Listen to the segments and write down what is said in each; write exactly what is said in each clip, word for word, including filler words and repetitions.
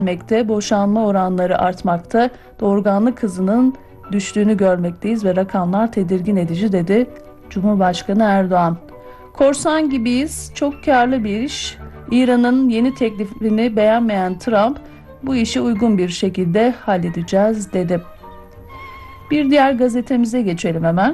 Mekte boşanma oranları artmakta, doğurganlık hızının düştüğünü görmekteyiz ve rakamlar tedirgin edici dedi Cumhurbaşkanı Erdoğan. Korsan gibiyiz, çok karlı bir iş. İran'ın yeni teklifini beğenmeyen Trump, bu işi uygun bir şekilde halledeceğiz dedi. Bir diğer gazetemize geçelim hemen.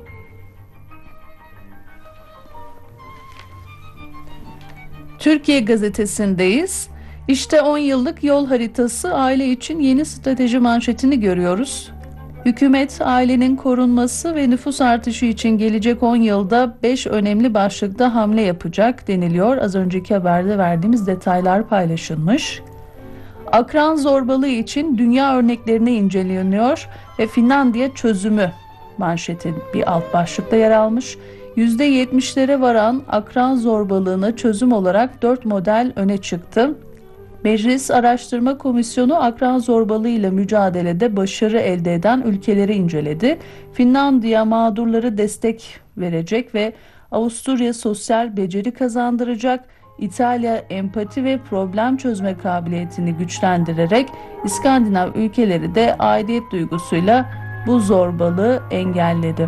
Türkiye Gazetesi'ndeyiz. İşte on yıllık yol haritası, aile için yeni strateji manşetini görüyoruz. Hükümet, ailenin korunması ve nüfus artışı için gelecek on yılda beş önemli başlıkta hamle yapacak deniliyor. Az önceki haberde verdiğimiz detaylar paylaşılmış. Akran zorbalığı için dünya örneklerini inceleniyor ve Finlandiya çözümü manşeti bir alt başlıkta yer almış. yüzde yetmişlere varan akran zorbalığına çözüm olarak dört model öne çıktı. Meclis Araştırma Komisyonu akran zorbalığıyla mücadelede başarı elde eden ülkeleri inceledi. Finlandiya mağdurları destek verecek ve Avusturya sosyal beceri kazandıracak. İtalya empati ve problem çözme kabiliyetini güçlendirerek İskandinav ülkeleri de aidiyet duygusuyla bu zorbalığı engelledi.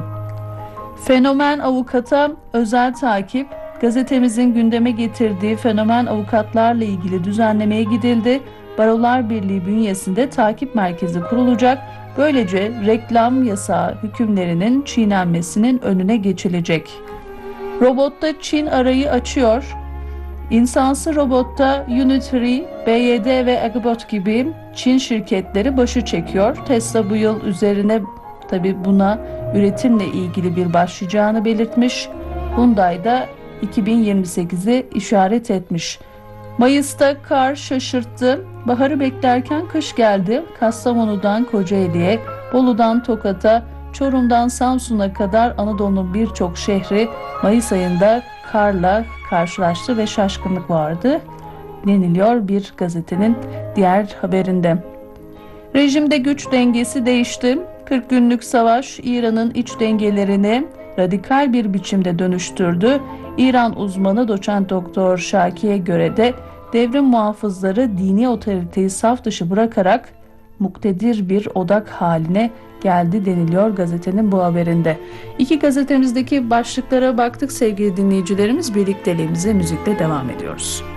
Fenomen avukata özel takip. Gazetemizin gündeme getirdiği fenomen avukatlarla ilgili düzenlemeye gidildi. Barolar Birliği bünyesinde takip merkezi kurulacak. Böylece reklam yasağı hükümlerinin çiğnenmesinin önüne geçilecek. Robotta Çin arayı açıyor. İnsansı robotta Unitree, B Y D ve Agobot gibi Çin şirketleri başı çekiyor. Tesla bu yıl üzerine tabi buna üretimle ilgili bir başlayacağını belirtmiş. Hyundai da iki bin yirmi sekizi işaret etmiş. Mayıs'ta kar şaşırttı. Baharı beklerken kış geldi. Kastamonu'dan Kocaeli'ye, Bolu'dan Tokat'a, Çorum'dan Samsun'a kadar Anadolu'nun birçok şehri Mayıs ayında karla karşılaştı ve şaşkınlık vardı deniliyor bir gazetenin diğer haberinde. Rejimde güç dengesi değişti. kırk günlük savaş İran'ın iç dengelerini radikal bir biçimde dönüştürdü. İran uzmanı doçent doktor Şaki'ye göre de devrim muhafızları dini otoriteyi saf dışı bırakarak muktedir bir odak haline geldi deniliyor gazetenin bu haberinde. İki gazetemizdeki başlıklara baktık sevgili dinleyicilerimiz. Birlikteliğimize müzikle devam ediyoruz.